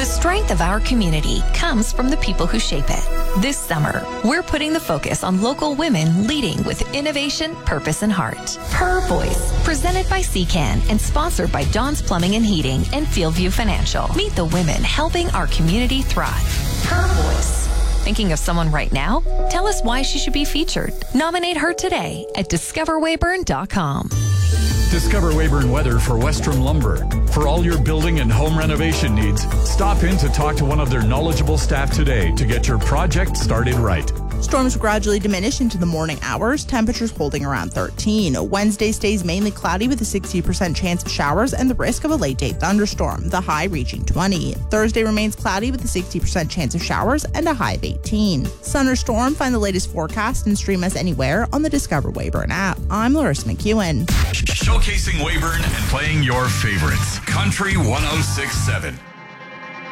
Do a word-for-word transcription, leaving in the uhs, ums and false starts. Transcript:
The strength of our community comes from the people who shape it. This summer, we're putting the focus on local women leading with innovation, purpose, and heart. Her Voice, presented by C C A N and sponsored by John's Plumbing and Heating and Fieldview Financial. Meet the women helping our community thrive. Her Voice. Thinking of someone right now? Tell us why she should be featured. Nominate her today at discover weyburn dot com. Discover Weyburn Weather for Westrom Lumber. For all your building and home renovation needs, stop in to talk to one of their knowledgeable staff today to get your project started right. Storms gradually diminish into the morning hours, temperatures holding around thirteen. Wednesday stays mainly cloudy with a sixty percent chance of showers and the risk of a late-day thunderstorm, the high reaching twenty. Thursday remains cloudy with a sixty percent chance of showers and a high of eighteen. Sun or storm, find the latest forecast and stream us anywhere on the Discover Weyburn app. I'm Larissa McEwen. Showcasing Weyburn and playing your favorites. Country one oh six point seven.